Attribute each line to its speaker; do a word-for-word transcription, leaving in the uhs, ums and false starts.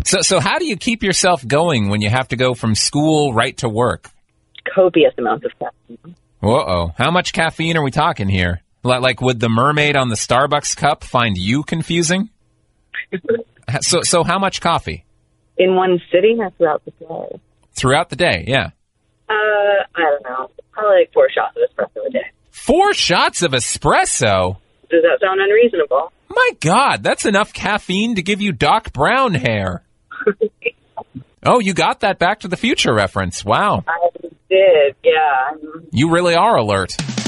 Speaker 1: So, so how do you keep yourself going when you have to go from school right to work?
Speaker 2: Copious amounts of caffeine.
Speaker 1: Uh-oh. How much caffeine are we talking here? Like, like would the mermaid on the Starbucks cup find you confusing? so, so how much coffee?
Speaker 2: In one sitting or throughout the day?
Speaker 1: Throughout the day, yeah.
Speaker 2: Uh, I don't know. Probably like four shots of espresso a day.
Speaker 1: Four shots of espresso?
Speaker 2: Does that sound unreasonable?
Speaker 1: My God, that's enough caffeine to give you Doc Brown hair. Oh, you got that Back to the Future reference. Wow.
Speaker 2: I did, yeah.
Speaker 1: You really are alert.